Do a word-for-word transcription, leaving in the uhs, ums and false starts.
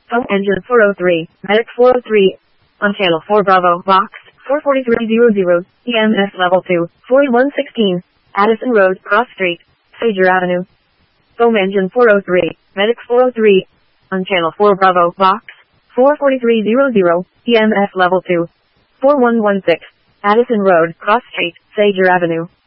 Foam engine four oh three, medic four oh three. On channel four Bravo, box four forty-three hundred, E M S level two, forty-one sixteen, Addison Road, Cross Street, Sager Avenue. Foam engine four oh three, medic four oh three. On channel four Bravo, box four forty-three hundred, E M S level two, four one one six, Addison Road, Cross Street, Sager Avenue.